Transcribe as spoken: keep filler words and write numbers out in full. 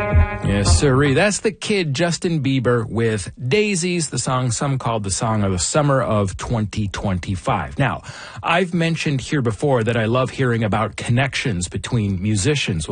Yes, sirree. That's the kid Justin Bieber with Daisies, the song some called the song of the summer of twenty twenty-five. Now, I've mentioned here before that I love hearing about connections between musicians.